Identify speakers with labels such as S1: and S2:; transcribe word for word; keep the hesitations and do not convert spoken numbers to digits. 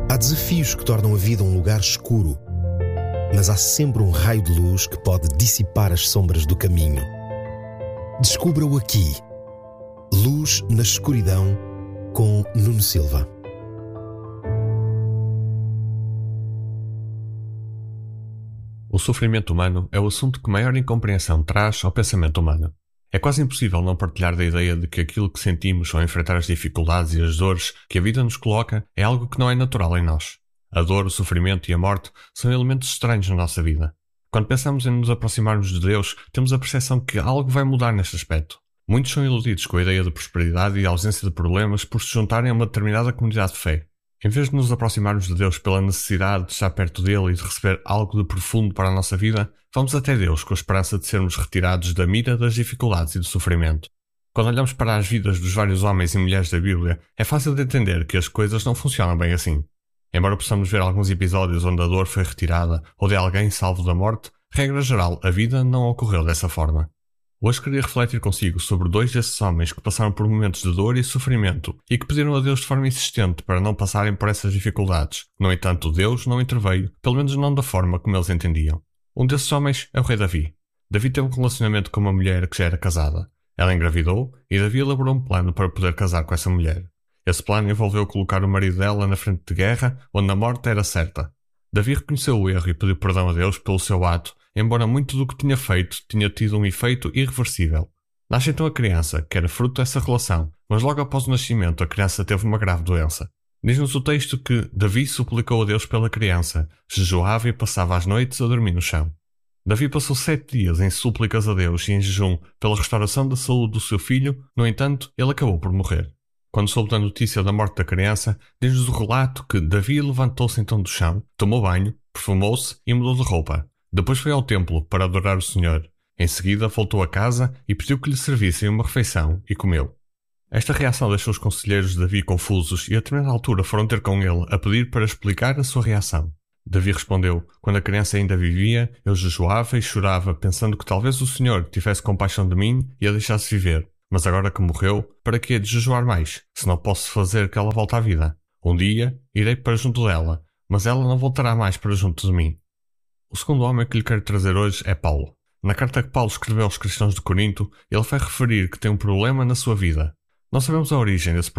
S1: Há desafios que tornam a vida um lugar escuro, mas há sempre um raio de luz que pode dissipar as sombras do caminho. Descubra-o aqui. Luz na Escuridão, com Nuno Silva.
S2: O sofrimento humano é o assunto que maior incompreensão traz ao pensamento humano. É quase impossível não partilhar da ideia de que aquilo que sentimos ao enfrentar as dificuldades e as dores que a vida nos coloca é algo que não é natural em nós. A dor, o sofrimento e a morte são elementos estranhos na nossa vida. Quando pensamos em nos aproximarmos de Deus, temos a percepção que algo vai mudar neste aspecto. Muitos são iludidos com a ideia de prosperidade e ausência de problemas por se juntarem a uma determinada comunidade de fé. Em vez de nos aproximarmos de Deus pela necessidade de estar perto dele e de receber algo de profundo para a nossa vida, vamos até Deus com a esperança de sermos retirados da mira das dificuldades e do sofrimento. Quando olhamos para as vidas dos vários homens e mulheres da Bíblia, é fácil de entender que as coisas não funcionam bem assim. Embora possamos ver alguns episódios onde a dor foi retirada ou de alguém salvo da morte, regra geral, a vida não ocorreu dessa forma. Hoje queria refletir consigo sobre dois desses homens que passaram por momentos de dor e sofrimento e que pediram a Deus de forma insistente para não passarem por essas dificuldades. No entanto, Deus não interveio, pelo menos não da forma como eles entendiam. Um desses homens é o rei Davi. Davi teve um relacionamento com uma mulher que já era casada. Ela engravidou e Davi elaborou um plano para poder casar com essa mulher. Esse plano envolveu colocar o marido dela na frente de guerra, onde a morte era certa. Davi reconheceu o erro e pediu perdão a Deus pelo seu ato, embora muito do que tinha feito tinha tido um efeito irreversível. Nasce então a criança, que era fruto dessa relação, mas logo após o nascimento a criança teve uma grave doença. Diz-nos o texto que Davi suplicou a Deus pela criança, jejuava e passava as noites a dormir no chão. Davi passou sete dias em súplicas a Deus e em jejum pela restauração da saúde do seu filho, no entanto, ele acabou por morrer. Quando soube da notícia da morte da criança, diz-nos o relato que Davi levantou-se então do chão, tomou banho, perfumou-se e mudou de roupa. Depois foi ao templo para adorar o Senhor. Em seguida voltou a casa e pediu que lhe servissem uma refeição e comeu. Esta reação deixou os conselheiros de Davi confusos e a determinada altura foram ter com ele a pedir para explicar a sua reação. Davi respondeu: quando a criança ainda vivia, eu jejuava e chorava, pensando que talvez o Senhor tivesse compaixão de mim e a deixasse viver. Mas agora que morreu, para que hei de jejuar mais, se não posso fazer que ela volte à vida? Um dia irei para junto dela, mas ela não voltará mais para junto de mim. O segundo homem que lhe quero trazer hoje é Paulo. Na carta que Paulo escreveu aos cristãos de Corinto, ele vai referir que tem um problema na sua vida. Não sabemos a origem desse problema.